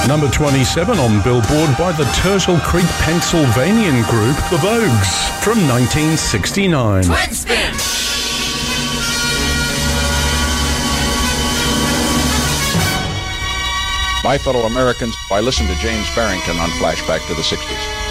Number 27 on Billboard by the Turtle Creek Pennsylvanian group, The Vogues, from 1969. Twin spin! My fellow Americans, I listened to James Barrington on Flashback to the 60s.